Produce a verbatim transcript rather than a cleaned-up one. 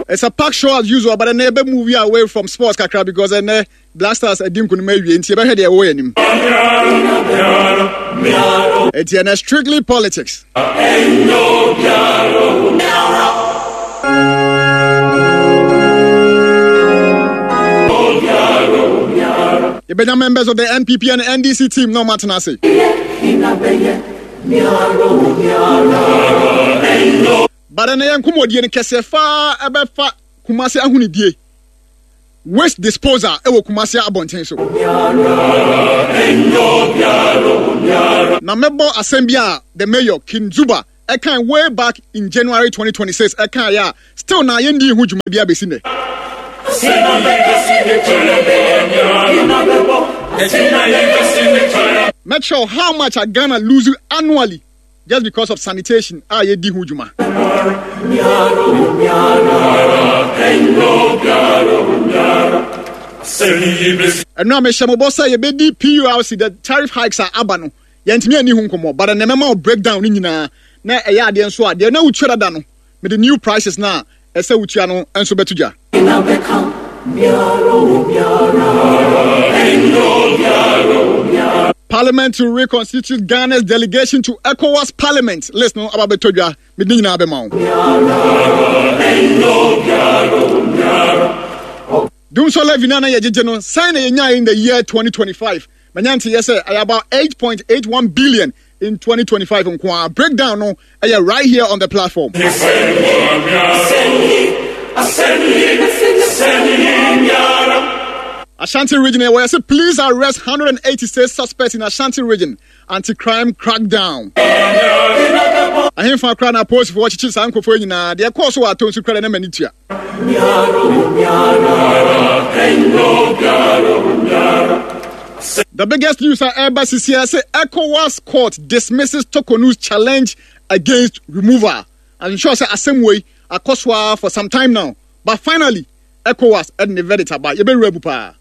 It's a packed show as usual, but I never move you away from sports kakra because I know Blasters I didn't kunuma you into better their way him. It's a strictly politics. The Benjamin members of the N P P and N D C team no matter na say. But an young Kumodian Kesefa Abefa Kumasi Ahunidie waste disposal Ewo Kumasi Abontenso. Namebo Assembia, the mayor King Zuba, I can way back in January twenty twenty-six. I can ya still na yendi huju mebia besine. Make sure how much are Ghana lose annually just because of sanitation. Ah, ye di hujuma. And now me shamobosa ye be di P U R C the tariff hikes are abano. Ye ntimi ani hu nkomo, but the memo breakdown ni nyina na e ya de nso a de na utwera da no. Me the new prices na e se utua no enso betuja. Parliament to reconstitute Ghana's delegation to ECOWAS Parliament. Listen about Betoja. Medina Abemau. Dum so levinana yejeno sign in the year twenty twenty-five. Manyanti yes about eight point eight one billion in twenty twenty-five on kwa breakdown no right here on the platform. Ashanti region where I say please arrest one hundred eighty-six suspects in Ashanti region. Anti-crime crackdown. I hear from Krana post for watching Sanko for you now. They are also at Tonsu Krana Menitia. The biggest news at Airbus is here. Say ECOWAS court dismisses Tokonu's challenge against removal. And sure say the same way Akoswa for some time now. But finally, ECOWAS and the verdict about Yebe Rebupa.